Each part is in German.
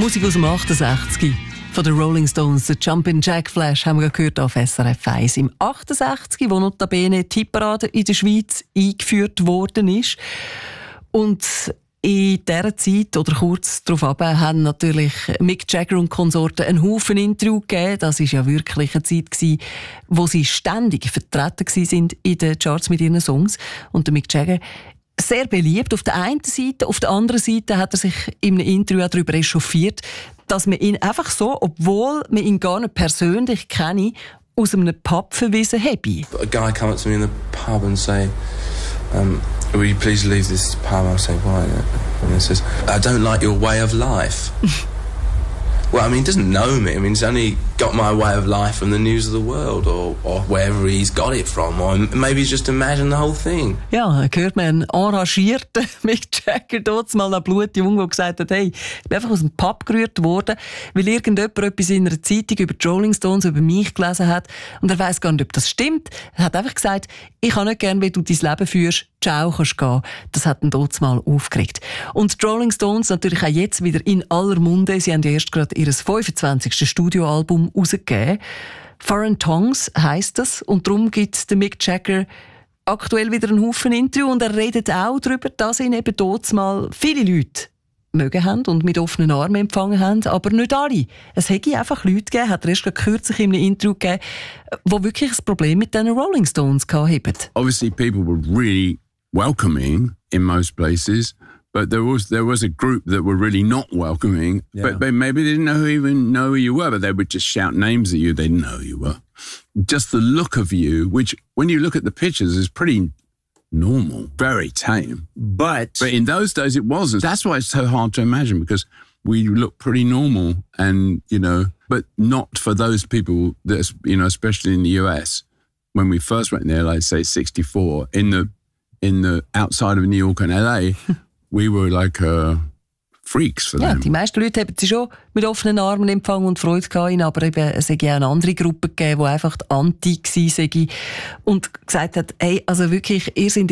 Musik aus dem 68 von den Rolling Stones, der Jumpin' Jack Flash, haben wir gehört auf SRF 1 im 68, wo notabene die Hitparade in der Schweiz eingeführt worden ist. Und in dieser Zeit, oder kurz darauf haben natürlich Mick Jagger und Konsorten einen Haufen Interview gegeben. Das war ja wirklich eine Zeit, wo sie ständig vertreten waren in den Charts mit ihren Songs. Und der Mick Jagger sehr beliebt auf der einen Seite, auf der anderen Seite hat er sich in einem Interview auch darüber echauffiert, dass man ihn einfach so, obwohl man ihn gar nicht persönlich kenne, aus einem Pub verwiesen habe. A guy come up to me in the pub and say, will you please leave this pub? I'll say, why? And he says, I don't like your way of life. Well, I mean, he doesn't know me. I mean, he's only got my way of life from the news of the world or wherever he's got it from. Or maybe he's just imagined the whole thing. Ja, hört man einen enragierten Mick Jagger dort mal einen blutjungen, der gesagt hat, hey, ich bin einfach aus dem Pub gerührt worden, weil irgendjemand etwas in einer Zeitung über die Rolling Stones, über mich gelesen hat. Und er weiss gar nicht, ob das stimmt. Er hat einfach gesagt, ich kann nicht gerne, wie du dein Leben führst, ciao, kannst gehen. Das hat ihn dort mal aufgeregt. Und die Rolling Stones natürlich auch jetzt wieder in aller Munde. Sie haben ja erst gerade ihr 25. Studioalbum rausgegeben. Foreign Tongues heisst das. Und darum gibt der Mick Jagger aktuell wieder einen Haufen Interview. Und er redet auch darüber, dass ihn eben dort mal viele Leute mögen haben und mit offenen Armen empfangen haben, aber nicht alle. Es hätte einfach Leute gegeben, hat er erst kürzlich in einem Interview gegeben, die wirklich ein Problem mit den Rolling Stones hatten. Obviously people were really welcoming in most places, but there was a group that were really not welcoming. Yeah. But maybe they didn't even know who you were, but they would just shout names at you. They didn't know who you were. Just the look of you, which when you look at the pictures is pretty normal, very tame. But in those days it wasn't. That's why it's so hard to imagine, because we look pretty normal, and but not for those people that especially in the US. When we first went there, like say 64, in the outside of New York and LA, we were like freaks for them. Ja, die meisten Leute haben sie schon mit offenen Armen empfangen und Freude gehabt, aber eben, es hätte auch eine andere Gruppe gegeben, die einfach anti war und gesagt hat, hey, also wirklich, ihr seid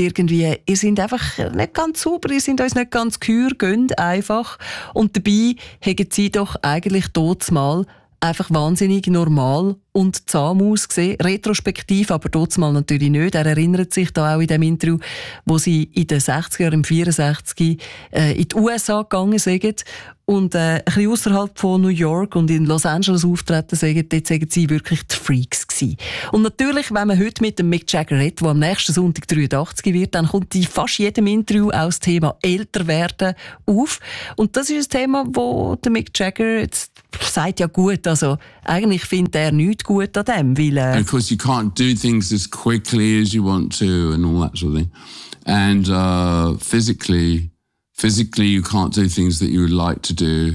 einfach nicht ganz sauber, ihr seid uns nicht ganz gehör, geht einfach. Und dabei haben sie doch eigentlich dort mal einfach wahnsinnig normal und zahm ausgesehen. Retrospektiv, aber dort mal natürlich nicht. Er erinnert sich da auch in dem Interview, wo sie in den 60er Jahren, im 64 in die USA gegangen sind und ein bisschen ausserhalb von New York und in Los Angeles auftreten sind. Dort sind sie wirklich die Freaks gewesen. Und natürlich, wenn man heute mit dem Mick Jagger redet, der am nächsten Sonntag 83 wird, dann kommt in fast jedem Interview auch das Thema älter werden auf. Und das ist ein Thema, wo der Mick Jagger jetzt sagt, ja gut, also eigentlich findet er nichts gut an dem, weil of course you can't do things as quickly as you want to and all that sort of thing. And physically you can't do things that you would like to do.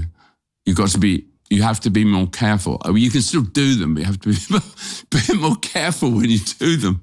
You have to be more careful. I mean, you can still do them, but you have to be a bit more careful when you do them.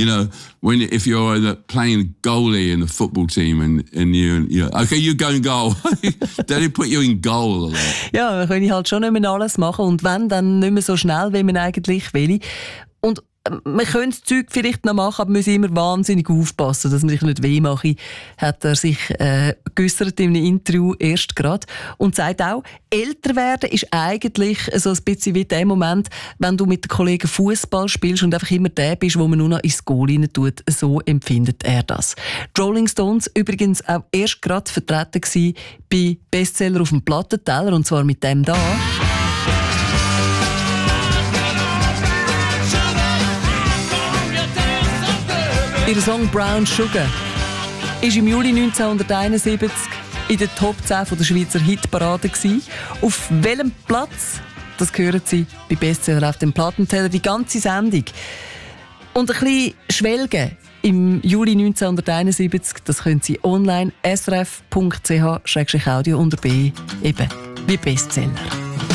If you're playing goalie in the football team and okay, you go in goal. They put you in goal a lot. Ja, man kann halt schon nicht mehr alles machen und wenn, dann nicht mehr so schnell, wie man eigentlich will. Und man könnte das Zeug vielleicht noch machen, aber man muss immer wahnsinnig aufpassen, dass man sich nicht weh mache, hat er sich geäussert in einem Interview erst gerade. Und sagt auch, älter werden ist eigentlich so ein bisschen wie der Moment, wenn du mit den Kollegen Fußball spielst und einfach immer der bist, wo man nur noch ins Goal rein tut. So empfindet er das. Die Rolling Stones übrigens auch erst gerade vertreten gewesen bei Bestseller auf dem Plattenteller, und zwar mit dem da. Ihr Song «Brown Sugar» war im Juli 1971 in der Top 10 der Schweizer Hitparade. Auf welchem Platz? Das hören Sie bei Bestseller auf dem Plattenteller, die ganze Sendung. Und ein bisschen schwelgen im Juli 1971, das können Sie online srf.ch/audio unter B, eben wie Bestseller.